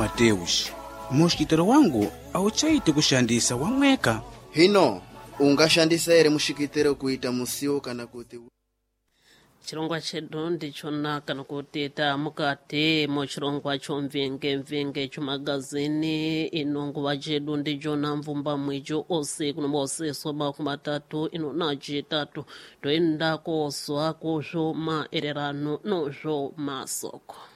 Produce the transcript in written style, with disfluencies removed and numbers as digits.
Mateus. Muxikitero wangu auchaite kushandisa wamweka. Hino ungashandisa ere muxikitero kuita musiwo kana kuti chirongwa chedu ndichonaka nokuteta mukati muchirongwa chomvenge chomagazini inonguva chedu ndichona mvumba mwicho ose kunomoseswa makumatatu inona chitatu toenda koswa kuzvo maererano nozvo masoko.